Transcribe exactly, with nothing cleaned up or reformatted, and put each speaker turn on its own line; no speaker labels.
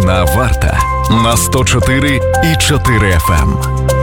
Музична варта на сто чотири і чотири еф ем.